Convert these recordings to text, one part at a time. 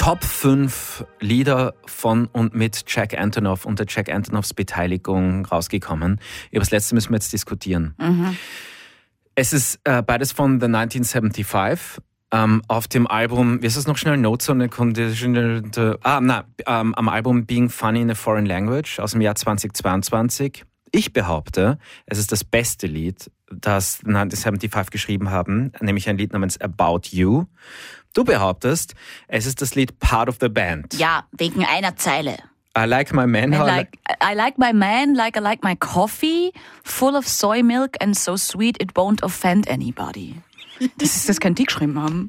Top 5 Lieder von und mit Jack Antonoff unter Jack Antonoffs Beteiligung rausgekommen. Über das letzte müssen wir jetzt diskutieren. Es ist beides von The 1975. Auf dem Album, wie ist das noch schnell? Notes on a Conditional... am Album Being Funny in a Foreign Language aus dem Jahr 2022. Ich behaupte, es ist das beste Lied, das 1975 geschrieben haben, nämlich ein Lied namens About You. Du behauptest, es ist das Lied Part of the Band. Ja, wegen einer Zeile. I like my man. I like my man like I like my coffee, full of soy milk and so sweet it won't offend anybody. Das kann die geschrieben haben.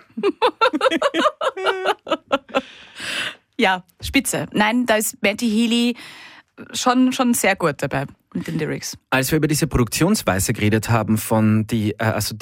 Ja, spitze. Nein, da ist Matty Healy schon sehr gut dabei mit den Lyrics. Als wir über diese Produktionsweise geredet haben, die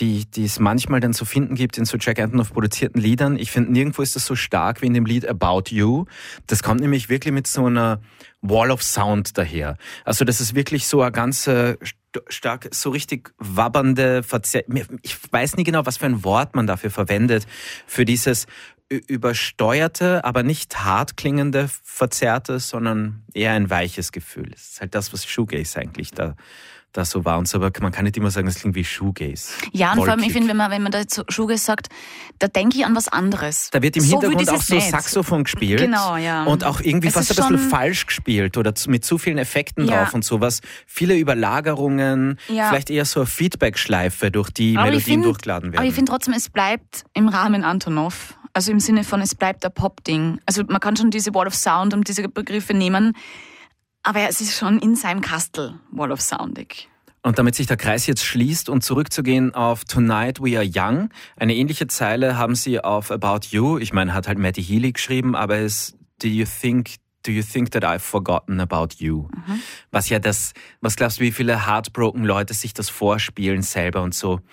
es manchmal dann zu finden gibt in so Jack Antonoff produzierten Liedern, ich finde, nirgendwo ist das so stark wie in dem Lied About You. Das kommt nämlich wirklich mit so einer Wall of Sound daher. Also das ist wirklich so eine ganze stark, so richtig wabbernde, ich weiß nie genau, was für ein Wort man dafür verwendet, für dieses übersteuerte, aber nicht hart klingende, verzerrte, sondern eher ein weiches Gefühl. Das ist halt das, was Shoegaze eigentlich da so war und so, aber man kann nicht immer sagen, das klingt wie Shoegaze. Ja, und vor allem, ich finde, wenn man da jetzt Shoegaze sagt, da denke ich an was anderes. Da wird im Hintergrund auch so Saxophon gespielt. Genau, ja. Und auch irgendwie fast ein bisschen falsch gespielt oder mit zu vielen Effekten drauf und sowas. Viele Überlagerungen, vielleicht eher so eine Feedback-Schleife, durch die Melodien durchgeladen werden. Aber ich finde trotzdem, es bleibt im Rahmen Antonoff. Also im Sinne von, es bleibt ein Pop-Ding. Also man kann schon diese Wall of Sound und diese Begriffe nehmen, aber es ist schon in seinem Kastel Wall of Soundig. Und damit sich der Kreis jetzt schließt und zurückzugehen auf Tonight We Are Young, eine ähnliche Zeile haben sie auf About You, ich meine, hat halt Matty Healy geschrieben, aber es Do you think that I've forgotten about you? Was glaubst du, wie viele heartbroken Leute sich das vorspielen selber und so?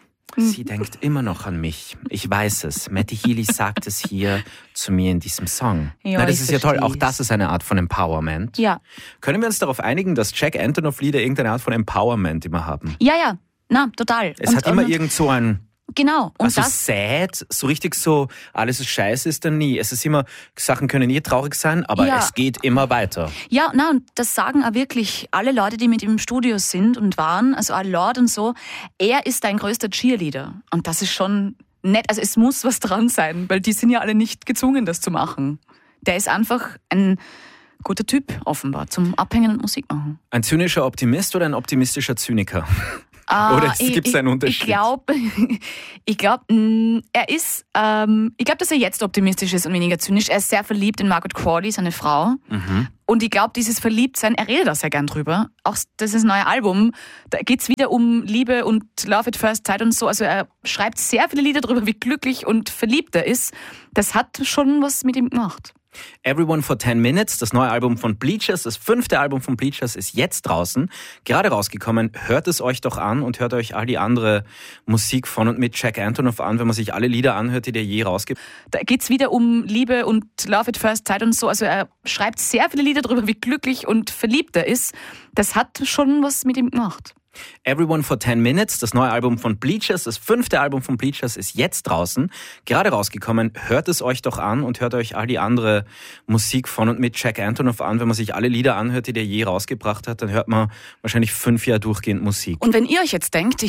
Sie denkt immer noch an mich. Ich weiß es. Matty Healy sagt es hier zu mir in diesem Song. Ja, das ist ja toll. Auch das ist eine Art von Empowerment. Ja. Können wir uns darauf einigen, dass Jack Antonoff-Lieder irgendeine Art von Empowerment immer haben? Ja. Na, total. Es hat immer irgend so ein... Genau. Und das sad, so richtig so, alles ist scheiße ist dann nie. Es ist immer, Sachen können nie traurig sein, aber es geht immer weiter. Ja, und das sagen auch wirklich alle Leute, die mit ihm im Studio sind und waren, also auch Lord und so, er ist dein größter Cheerleader. Und das ist schon nett, also es muss was dran sein, weil die sind ja alle nicht gezwungen, das zu machen. Der ist einfach ein guter Typ, offenbar, zum Abhängen und Musik machen. Ein zynischer Optimist oder ein optimistischer Zyniker? Oder gibt es einen Unterschied? Ich glaube, dass er jetzt optimistisch ist und weniger zynisch. Er ist sehr verliebt in Margaret Qualley, seine Frau. Und ich glaube, dieses Verliebtsein, er redet da sehr gern drüber. Auch das ist ein neues Album. Da geht es wieder um Liebe und Love at First Sight und so. Also er schreibt sehr viele Lieder darüber, wie glücklich und verliebt er ist. Das hat schon was mit ihm gemacht. Everyone for 10 Minutes, das neue Album von Bleachers, das 5. Album von Bleachers ist jetzt draußen, gerade rausgekommen. Hört es euch doch an und hört euch all die andere Musik von und mit Jack Antonoff an, wenn man sich alle Lieder anhört, die der je rausgibt. Da geht's wieder um Liebe und Love at First Sight und so. Also er schreibt sehr viele Lieder darüber, wie glücklich und verliebt er ist. Das hat schon was mit ihm gemacht. Everyone for 10 Minutes, das neue Album von Bleachers, das 5. Album von Bleachers ist jetzt draußen, gerade rausgekommen. Hört es euch doch an und hört euch all die andere Musik von und mit Jack Antonoff an. Wenn man sich alle Lieder anhört, die der je rausgebracht hat, dann hört man wahrscheinlich 5 Jahre durchgehend Musik. Und wenn ihr euch jetzt denkt,